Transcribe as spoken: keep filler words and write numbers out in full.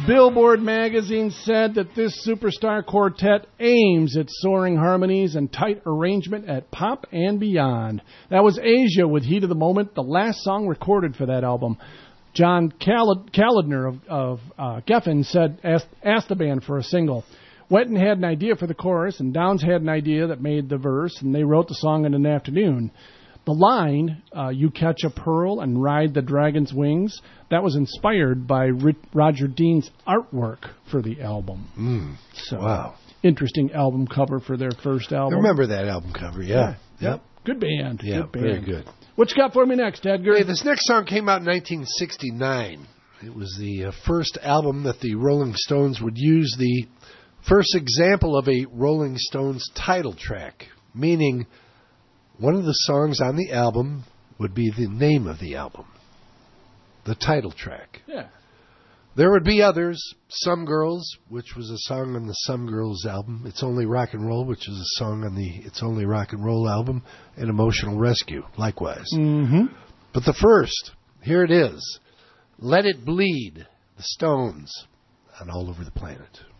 Billboard magazine said that this superstar quartet aims at soaring harmonies and tight arrangement at pop and beyond. That was Asia with Heat of the Moment, the last song recorded for that album. John Kalodner of, of uh, Geffen said, asked, asked the band for a single. Wetton had an idea for the chorus, and Downs had an idea that made the verse, and they wrote the song in an afternoon. The line, uh, you catch a pearl and ride the dragon's wings, that was inspired by Rich, Roger Dean's artwork for the album. Mm, so, wow. Interesting album cover for their first album. I remember that album cover, yeah. yeah. Yep. Good band. Yeah, good band. very good. What you got for me next, Edgar? Hey, this next song came out in nineteen sixty-nine. It was the uh, first album that the Rolling Stones would use the first example of a Rolling Stones title track, meaning one of the songs on the album would be the name of the album, the title track. Yeah. There would be others, Some Girls, which was a song on the Some Girls album, It's Only Rock and Roll, which is a song on the It's Only Rock and Roll album, and Emotional Rescue, likewise. Mm-hmm. But the first, here it is, Let It Bleed, the Stones, on All Over the Planet.